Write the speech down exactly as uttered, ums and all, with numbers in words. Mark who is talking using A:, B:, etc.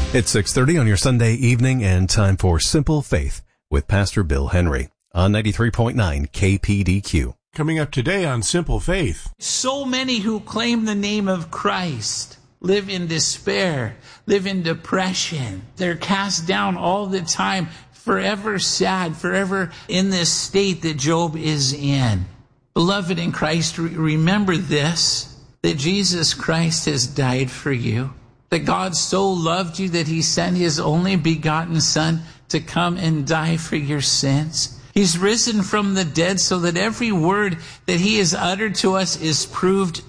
A: It's six thirty on your Sunday evening and time for Simple Faith with Pastor Bill Henry on ninety-three point nine K P D Q.
B: Coming up today on Simple Faith.
C: So many who claim the name of Christ live in despair, live in depression. They're cast down all the time, forever sad, forever in this state that Job is in. Beloved in Christ, remember this, that Jesus Christ has died for you. That God so loved you that he sent his only begotten Son to come and die for your sins. He's risen from the dead so that every word that he has uttered to us is proved